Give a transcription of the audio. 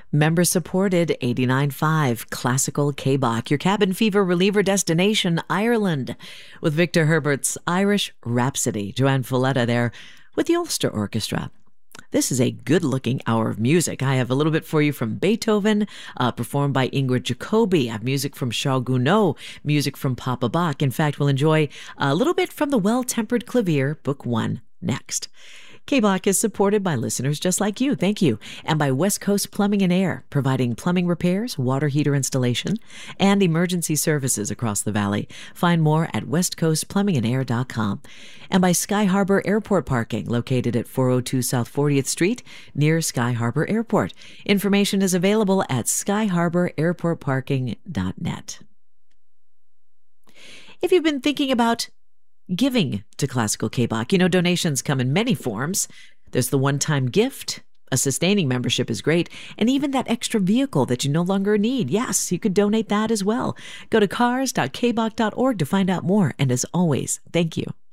Member supported 89.5 Classical K-Bach, your cabin fever reliever destination, Ireland, with Victor Herbert's Irish Rhapsody. Joanne Folletta there with the Ulster Orchestra. This is a good-looking hour of music. I have a little bit for you from Beethoven, performed by Ingrid Jacobi. I have music from Charles Gounod, music from Papa Bach. In fact, we'll enjoy a little bit from the Well-Tempered Clavier, Book 1, next. K-Bach is supported by listeners just like you. Thank you. And by West Coast Plumbing and Air, providing plumbing repairs, water heater installation, and emergency services across the valley. Find more at westcoastplumbingandair.com. And by Sky Harbor Airport Parking, located at 402 South 40th Street, near Sky Harbor Airport. Information is available at skyharbораirportparking.net. If you've been thinking about giving to Classical K-Bach, donations come in many forms. There's the one-time gift. A sustaining membership is great. And even that extra vehicle that you no longer need. Yes, you could donate that as well. Go to cars.kbach.org to find out more. And as always, thank you